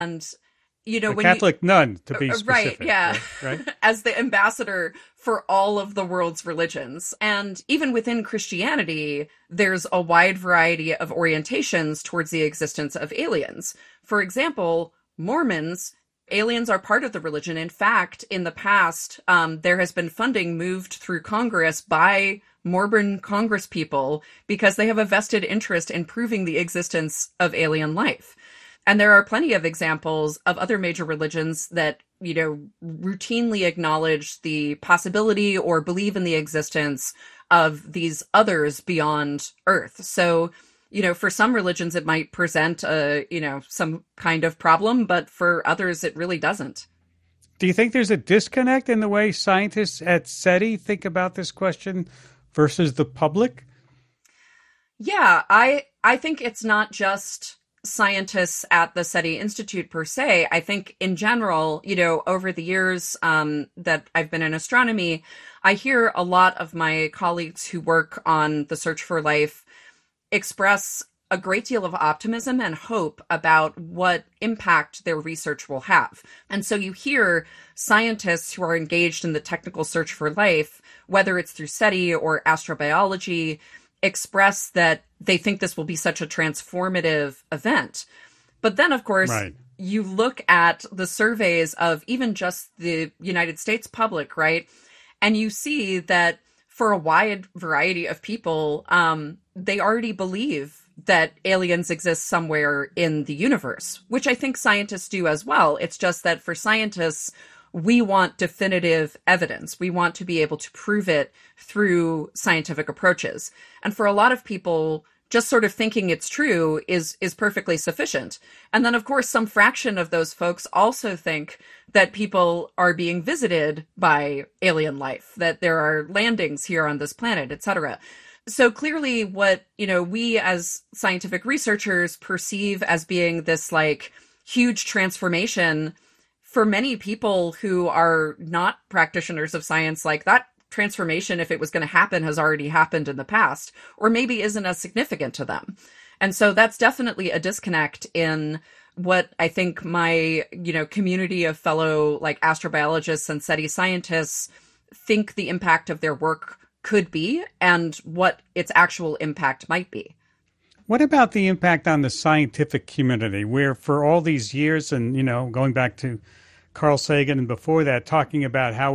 And, A when Catholic nun, to be right, specific, yeah, right? Right? as the ambassador for all of the world's religions. And even within Christianity, there's a wide variety of orientations towards the existence of aliens. For example, Mormons, aliens are part of the religion. In fact, in the past, there has been funding moved through Congress by Mormon Congress people because they have a vested interest in proving the existence of alien life. And there are plenty of examples of other major religions that, routinely acknowledge the possibility or believe in the existence of these others beyond Earth. So, for some religions, it might present some kind of problem, but for others, it really doesn't. Do you think there's a disconnect in the way scientists at SETI think about this question versus the public? Yeah, I think it's not just scientists at the SETI Institute per se. I think in general, over the years that I've been in astronomy, I hear a lot of my colleagues who work on the search for life express a great deal of optimism and hope about what impact their research will have. And so you hear scientists who are engaged in the technical search for life, whether it's through SETI or astrobiology, express that they think this will be such a transformative event. But then, of course, Right. you look at the surveys of even just the United States public, right? And you see that for a wide variety of people, they already believe that aliens exist somewhere in the universe, which I think scientists do as well. It's just that for scientists, we want definitive evidence. We want to be able to prove it through scientific approaches. And for a lot of people, just sort of thinking it's true is perfectly sufficient. And then, of course, some fraction of those folks also think that people are being visited by alien life, that there are landings here on this planet, etc. So clearly what, we as scientific researchers perceive as being this like huge transformation, for many people who are not practitioners of science, like that transformation, if it was going to happen, has already happened in the past, or maybe isn't as significant to them. And so that's definitely a disconnect in what I think my, community of fellow like astrobiologists and SETI scientists think the impact of their work could be and what its actual impact might be. What about the impact on the scientific community, where for all these years and, going back to Carl Sagan and before that, talking about how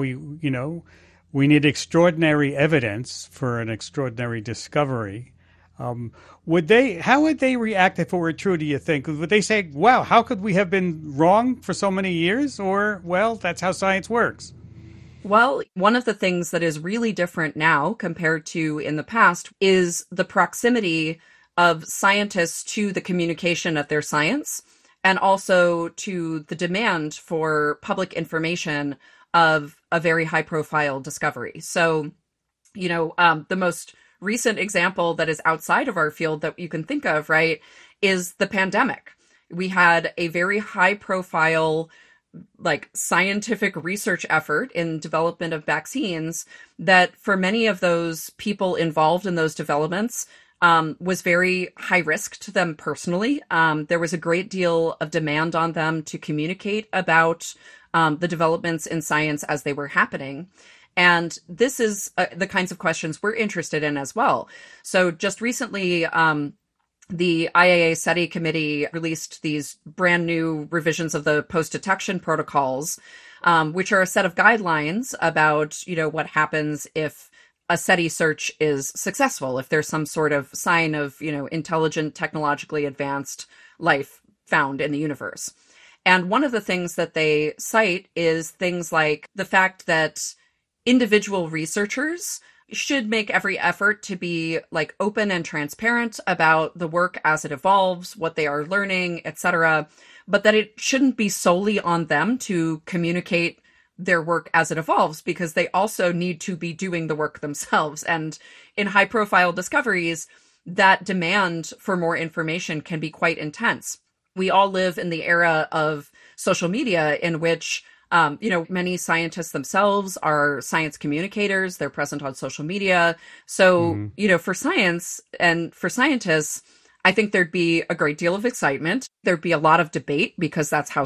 we need extraordinary evidence for an extraordinary discovery. How would they react if it were true, do you think? Would they say, wow, how could we have been wrong for so many years? Or, well, that's how science works. Well, one of the things that is really different now compared to in the past is the proximity of scientists to the communication of their science and also to the demand for public information of a very high profile discovery. So, the most recent example that is outside of our field that you can think of, right, is the pandemic. We had a very high profile like scientific research effort in development of vaccines that for many of those people involved in those developments was very high risk to them personally. There was a great deal of demand on them to communicate about the developments in science as they were happening. And this is the kinds of questions we're interested in as well. So just recently, the IAA SETI committee released these brand new revisions of the post-detection protocols, which are a set of guidelines about, what happens if a SETI search is successful, if there's some sort of sign of, intelligent, technologically advanced life found in the universe. And one of the things that they cite is things like the fact that individual researchers should make every effort to be like open and transparent about the work as it evolves, what they are learning, etc., but that it shouldn't be solely on them to communicate their work as it evolves, because they also need to be doing the work themselves. And in high profile discoveries, that demand for more information can be quite intense. We all live in the era of social media in which many scientists themselves are science communicators. They're present on social media. So, for science and for scientists, I think there'd be a great deal of excitement. There'd be a lot of debate because that's how